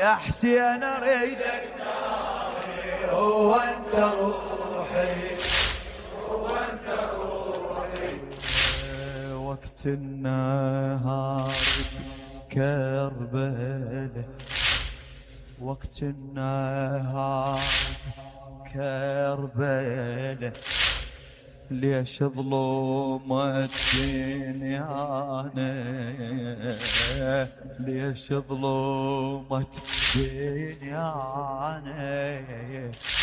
يا حسين اريدك ناري، هو انت روحي، هو انت روحي. وقت النهار كربلة، وقت النهار كربلة، ليش ظلمت دنيانا، ليش ظلمت دنيانا.